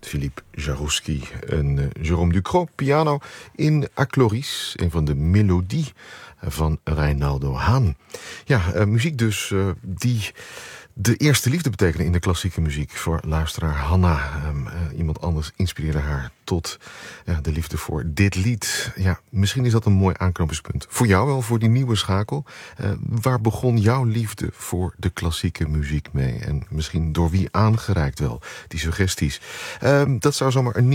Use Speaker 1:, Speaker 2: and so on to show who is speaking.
Speaker 1: Philippe Jarouski en Jérôme Ducrot, piano in Achloris, een van de melodie van Reynaldo Haan. Ja, muziek dus die de eerste liefde betekende in de klassieke muziek voor luisteraar Hanna. Iemand anders inspireerde haar tot de liefde voor dit lied. Ja, misschien is dat een mooi aanknopingspunt. Voor jou wel, voor die nieuwe schakel. Waar begon jouw liefde voor de klassieke muziek mee? En misschien door wie aangereikt wel, die suggesties? Dat zou zomaar een